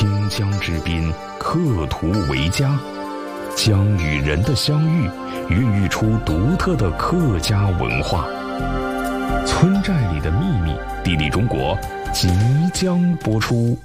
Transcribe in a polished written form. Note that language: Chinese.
天江之滨，客途为家。江与人的相遇，孕育出独特的客家文化。村寨里的秘密，地理中国即将播出。